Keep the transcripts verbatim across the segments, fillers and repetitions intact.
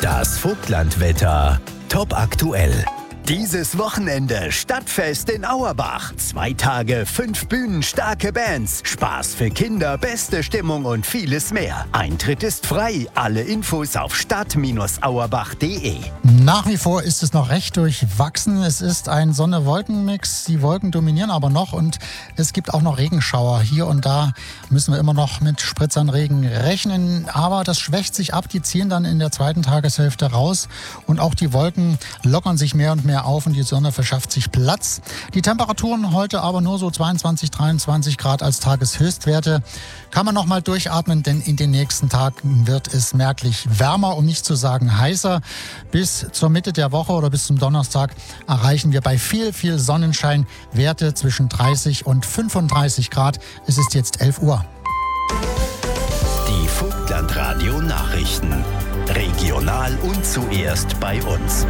Das Vogtlandwetter. Top aktuell. Dieses Wochenende Stadtfest in Auerbach. Zwei Tage, fünf Bühnen, starke Bands, Spaß für Kinder, beste Stimmung und vieles mehr. Eintritt ist frei. Alle Infos auf stadt Bindestrich auerbach punkt de. Nach wie vor ist es noch recht durchwachsen. Es ist ein Sonne-Wolken-Mix. Die Wolken dominieren aber noch und es gibt auch noch Regenschauer. Hier und da müssen wir immer noch mit Spritzern Regen rechnen. Aber das schwächt sich ab. Die ziehen dann in der zweiten Tageshälfte raus. Und auch die Wolken lockern sich mehr und mehr auf und die Sonne verschafft sich Platz. Die Temperaturen heute aber nur so zweiundzwanzig, dreiundzwanzig Grad als Tageshöchstwerte. Kann man noch mal durchatmen, denn in den nächsten Tagen wird es merklich wärmer, um nicht zu sagen heißer. Bis zur Mitte der Woche oder bis zum Donnerstag erreichen wir bei viel, viel Sonnenschein Werte zwischen dreißig und fünfunddreißig Grad. Es ist jetzt elf Uhr. Die Vogtlandradio Nachrichten. Regional und zuerst bei uns.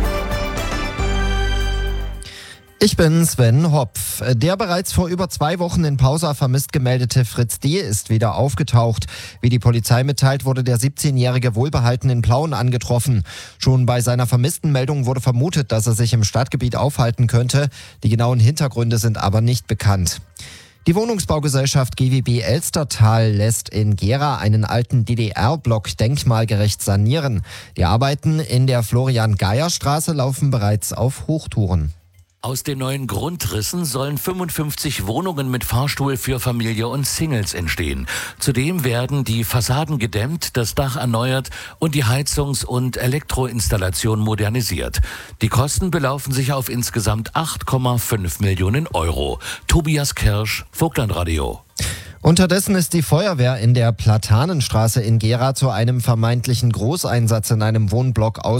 Ich bin Sven Hopf. Der bereits vor über zwei Wochen in Pausa vermisst gemeldete Fritz D. ist wieder aufgetaucht. Wie die Polizei mitteilt, wurde der siebzehnjährige wohlbehalten in Plauen angetroffen. Schon bei seiner vermissten Meldung wurde vermutet, dass er sich im Stadtgebiet aufhalten könnte. Die genauen Hintergründe sind aber nicht bekannt. Die Wohnungsbaugesellschaft G W B Elstertal lässt in Gera einen alten D D R-Block denkmalgerecht sanieren. Die Arbeiten in der Florian-Geier-Straße laufen bereits auf Hochtouren. Aus den neuen Grundrissen sollen fünfundfünfzig Wohnungen mit Fahrstuhl für Familie und Singles entstehen. Zudem werden die Fassaden gedämmt, das Dach erneuert und die Heizungs- und Elektroinstallation modernisiert. Die Kosten belaufen sich auf insgesamt acht Komma fünf Millionen Euro. Tobias Kirsch, Vogtlandradio. Unterdessen ist die Feuerwehr in der Platanenstraße in Gera zu einem vermeintlichen Großeinsatz in einem Wohnblock aus